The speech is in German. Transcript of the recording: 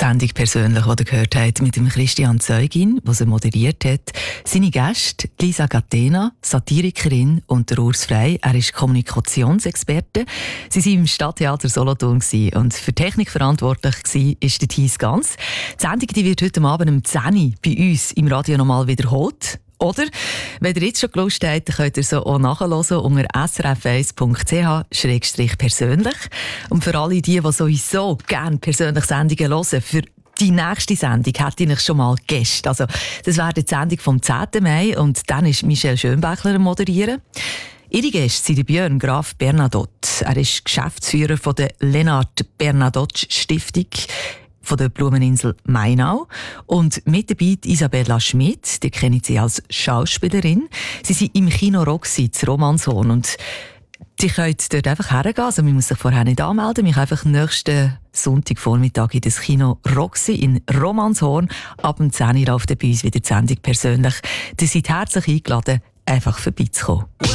Sendung persönlich, die ihr gehört habt, mit dem Christian Zeugin, der sie moderiert hat. Seine Gäste, Lisa Gatena, Satirikerin, und der Urs Frey, er ist Kommunikationsexperte. Sie waren im Stadttheater Solothurn und für Technik verantwortlich war der Thies Ganz. Die Sendung die wird heute Abend um 10 Uhr bei uns im Radio nochmal wiederholt. Oder, wenn ihr jetzt schon Lust habt, könnt ihr so auch nachhören unter srf1.ch/persönlich. Und für alle die sowieso gerne persönlich Sendungen hören, für die nächste Sendung hätte ich schon mal Gäste. Also, das wäre die Sendung vom 10. Mai und dann ist Michel Schönbächler moderieren. Ihre Gäste sind Björn Graf Bernadotte. Er ist Geschäftsführer von der Lennart Bernadotte Stiftung von der Blumeninsel Mainau. Und mit dabei Isabella Schmidt, die kennen Sie als Schauspielerin. Sie sind im Kino Roxy zu Romanshorn und Sie können dort einfach hergehen, also man muss sich vorher nicht anmelden. Man kann einfach nächsten Sonntagvormittag in das Kino Roxy in Romanshorn. Ab dem 10 Uhr läuft bei uns wieder die Sendung persönlich. Sie sind herzlich eingeladen, einfach vorbeizukommen.